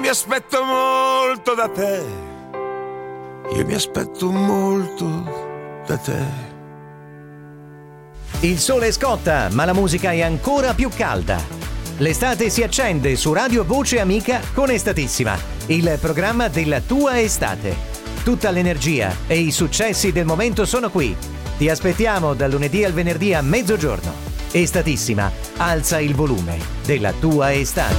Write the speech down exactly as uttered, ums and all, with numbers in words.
mi aspetto molto da te, io mi aspetto molto da te. Il sole scotta, ma la musica è ancora più calda. L'estate si accende su Radio Voce Amica con Estatissima, il programma della tua estate. Tutta l'energia e i successi del momento sono qui. Ti aspettiamo dal lunedì al venerdì a mezzogiorno. Estatissima, alza il volume della tua estate.